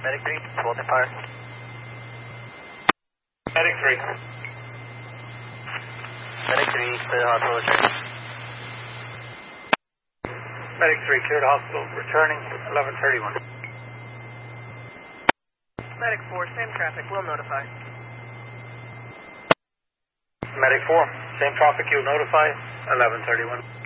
Medic 3, Fulton Empire. Medic 3. Medic 3, clear the hospital, returning. Medic 3, clear the hospital, returning 11:31. Medic 4, same traffic, we'll notify. Medic 4, same traffic, you'll notify 11:31.